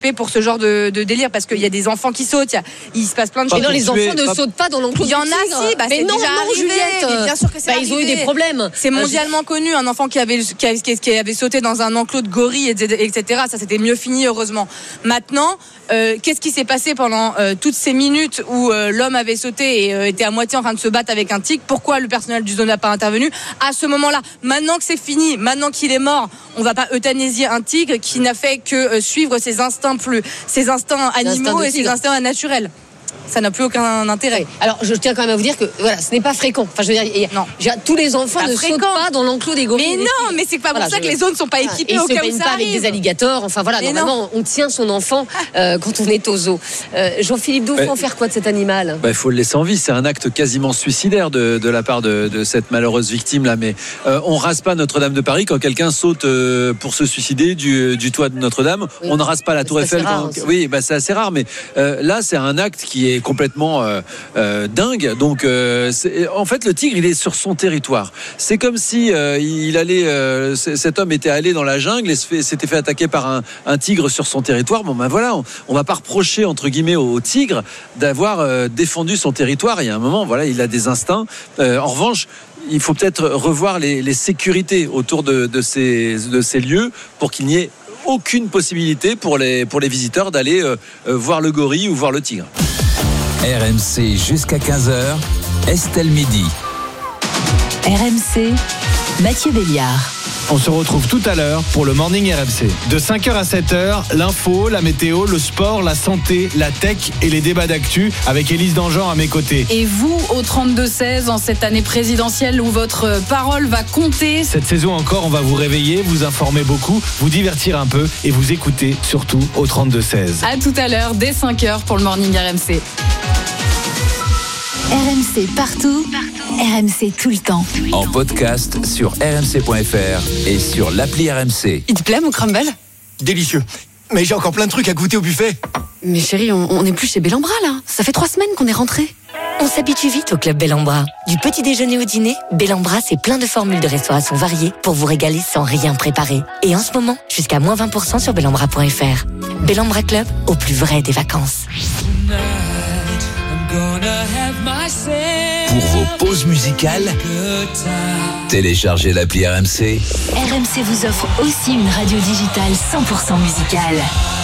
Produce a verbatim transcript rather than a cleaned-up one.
pour ce genre de, de délire parce qu'il y a des enfants qui sautent, il, y a, il se passe plein de mais choses. non, les enfants ne sautent pas dans l'enclos. Il y en a si, bah, mais c'est non, déjà non, arrivé, Juliette. mais bien sûr que c'est bah, arrivé. Ils ont eu des problèmes. C'est mondialement connu, un enfant qui avait, qui, avait, qui avait sauté dans un enclos de gorilles, et cetera. Ça s'était mieux fini, heureusement. Maintenant, euh, qu'est-ce qui s'est passé pendant euh, toutes ces minutes où euh, l'homme avait sauté et euh, était à moitié en train de se battre avec un tigre? Pourquoi le personnel du zoo n'a pas intervenu à ce moment-là? Maintenant que c'est fini, maintenant qu'il est mort, on va pas euthanasier un tigre qui n'a fait que euh, suivre ses instincts plus, ses instincts animaux et ses instincts naturels. Ça n'a plus aucun intérêt. Alors, je tiens quand même à vous dire que voilà, ce n'est pas fréquent. Enfin, je veux dire, y a, non. tous les enfants pas ne fréquent. sautent pas dans l'enclos des gorilles. Mais non, mais c'est pas pour voilà, ça je... que les zones ne sont pas équipées voilà. au cas où ça arrive. Ils ne se baignent pas avec des alligators. Enfin voilà, mais normalement, non. on tient son enfant euh, quand on est au zoo. Euh, Jean-Philippe Doux, il faut en faire quoi de cet animal? Bah, il faut le laisser en vie. C'est un acte quasiment suicidaire de, de la part de, de cette malheureuse victime là. Mais euh, on rase pas Notre-Dame de Paris quand quelqu'un saute euh, pour se suicider du, du toit de Notre-Dame. Oui. On ne rase pas la Tour Eiffel. Quand... Oui, bah, c'est assez rare. Mais euh, là, c'est un acte qui est complètement euh, Euh, dingue. Donc euh, en fait le tigre il est sur son territoire. C'est comme si euh, il allait euh, cet homme était allé dans la jungle et s'était fait attaquer par un, un tigre sur son territoire. Bon ben voilà, on, on va pas reprocher entre guillemets au, au tigre d'avoir euh, défendu son territoire. Il y a un moment, voilà, il a des instincts. Euh, en revanche, il faut peut-être revoir les, les sécurités autour de, de, ces, de ces lieux pour qu'il n'y ait aucune possibilité pour les, pour les visiteurs d'aller euh, voir le gorille ou voir le tigre. R M C jusqu'à quinze heures, Estelle Midi. R M C, Mathieu Béliard. On se retrouve tout à l'heure pour le Morning R M C. De cinq heures à sept heures, l'info, la météo, le sport, la santé, la tech et les débats d'actu avec Élise Dangean à mes côtés. Et vous, au trente-deux seize, en cette année présidentielle où votre parole va compter. Cette saison encore, on va vous réveiller, vous informer beaucoup, vous divertir un peu et vous écouter surtout au trente-deux seize. À tout à l'heure, dès cinq heures pour le Morning R M C. R M C partout, partout. R M C tout le temps. En podcast sur r m c point f r et sur l'appli R M C. Il te plaît mon crumble? Délicieux. Mais j'ai encore plein de trucs à goûter au buffet. Mais chérie, on n'est plus chez Bellambra là. Ça fait trois semaines qu'on est rentré. On s'habitue vite au club Bellambra. Du petit déjeuner au dîner, Bellambra c'est plein de formules de restauration variées pour vous régaler sans rien préparer. Et en ce moment, jusqu'à moins vingt pour cent sur bellambra point f r. Bellambra Club, au plus vrai des vacances. Pour vos pauses musicales, téléchargez l'appli R M C. R M C vous offre aussi une radio digitale cent pour cent musicale.